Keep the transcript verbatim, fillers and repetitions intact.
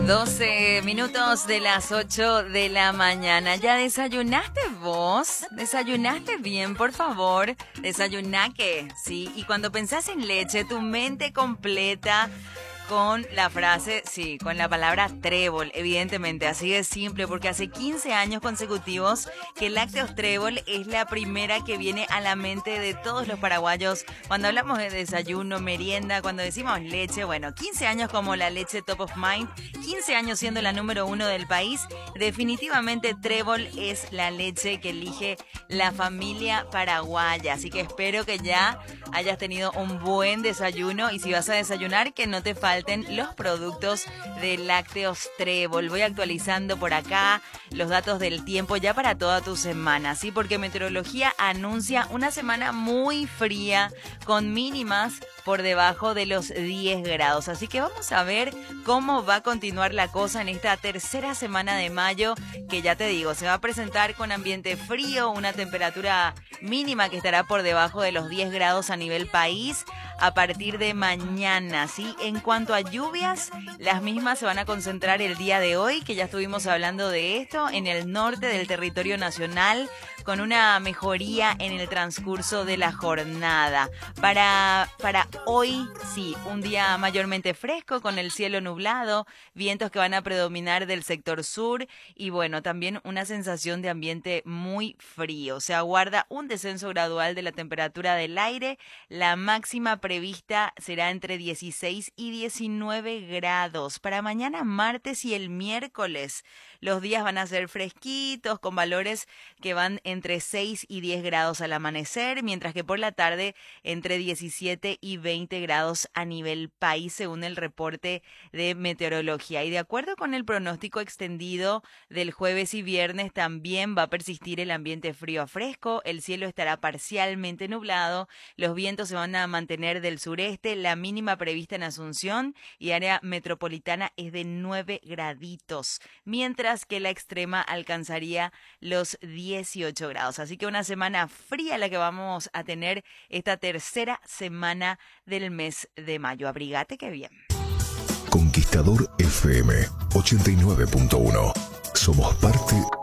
doce minutos de las ocho de la mañana. ¿Ya desayunaste vos? ¿Desayunaste bien, por favor? Desayuná que, sí. Y cuando pensás en leche, tu mente completa con la frase, sí, con la palabra trébol, evidentemente, así de simple, porque hace quince años consecutivos que Lácteos Trébol es la primera que viene a la mente de todos los paraguayos cuando hablamos de desayuno, merienda, cuando decimos leche. Bueno, quince años como la leche top of mind, quince años siendo la número uno del país. Definitivamente Trébol es la leche que elige la familia paraguaya, así que espero que ya hayas tenido un buen desayuno y si vas a desayunar que no te falte los productos de Lácteos Trébol. Voy actualizando por acá los datos del tiempo ya para toda tu semana, ¿sí? Porque Meteorología anuncia una semana muy fría con mínimas por debajo de los diez grados. Así que vamos a ver cómo va a continuar la cosa en esta tercera semana de mayo, que ya te digo, se va a presentar con ambiente frío, una temperatura mínima que estará por debajo de los diez grados a nivel país a partir de mañana, ¿sí? En cuanto a lluvias, las mismas se van a concentrar el día de hoy, que ya estuvimos hablando de esto, en el norte del territorio nacional, con una mejoría en el transcurso de la jornada. Para, para hoy, sí, un día mayormente fresco, con el cielo nublado, vientos que van a predominar del sector sur y bueno, también una sensación de ambiente muy frío. Se aguarda un descenso gradual de la temperatura del aire. La máxima prevista será entre dieciséis y diecinueve grados. Para mañana martes y el miércoles, los días van a ser fresquitos, con valores que van entre seis y diez grados al amanecer, mientras que por la tarde entre diecisiete y veinte grados a nivel país, según el reporte de meteorología. Y de acuerdo con el pronóstico extendido del jueves y viernes, también va a persistir el ambiente frío a fresco, el cielo estará parcialmente nublado, los vientos se van a mantener del sureste, la mínima prevista en Asunción y área metropolitana es de nueve graditos, mientras que la extrema alcanzaría los dieciocho grados. Así que una semana fría la que vamos a tener esta tercera semana del mes de mayo. Abrigate que bien. Conquistador F M ochenta y nueve punto uno. Somos parte